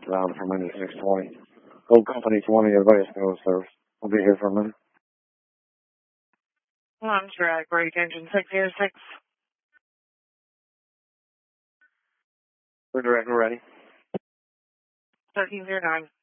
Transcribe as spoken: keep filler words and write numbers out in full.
southbound from Indy six twenty. Gold Company twenty, advice no service. We'll be here for a minute. One track, break engine six zero six. We're direct, we're ready. thirteen zero nine.